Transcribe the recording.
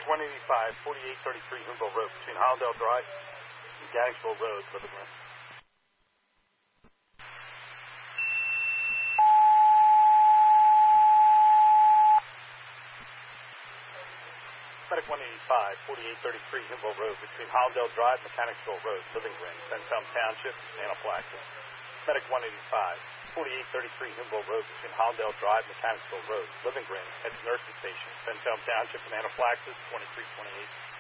185, 4833 Humboldt Road between Hollandale Drive and Ganningsville Road, Living Room. Medic 185, 4833 Humboldt Road between Hollandale Drive and Mechanicsville Road, Living Room, Bentown Township, Anaphylaxis. Medic 185, 4833 Humboldt Road between Hollandale Drive and Mechanicsville Road, Living Room, head to Nursing Station, Bentown Township and Anaphylaxis, 2328.